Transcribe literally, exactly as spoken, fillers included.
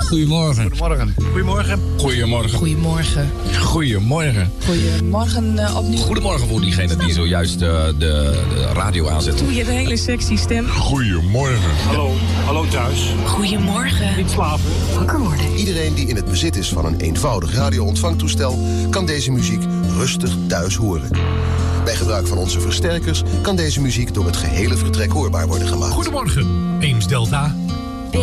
Goedemorgen. Goedemorgen. Goedemorgen. Goedemorgen. Goedemorgen. Goedemorgen. Goedemorgen uh, opnieuw. Goedemorgen voor diegene die zojuist uh, de, de radio aanzet. Doe je de hele sexy stem. Goedemorgen. Hallo. Hallo thuis. Goedemorgen. Niet slapen. Wakker worden. Iedereen die in het bezit is van een eenvoudig radio-ontvangtoestel kan deze muziek rustig thuis horen. Bij gebruik van onze versterkers kan deze muziek door het gehele vertrek hoorbaar worden gemaakt. Goedemorgen, Eems Delta.